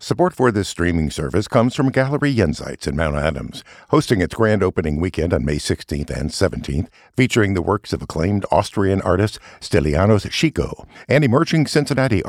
Support for this streaming service comes from Gallery Jenseits in Mount Adams, hosting its grand opening weekend on May 16th and 17th, featuring the works of acclaimed Austrian artist Stylianos Chico and emerging Cincinnati